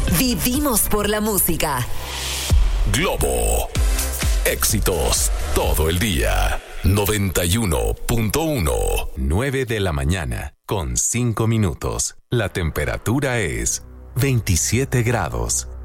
Vivimos por la música. Globo. Éxitos todo el día. 91.1. 9 de la mañana, con 5 minutos. La temperatura es 27 grados.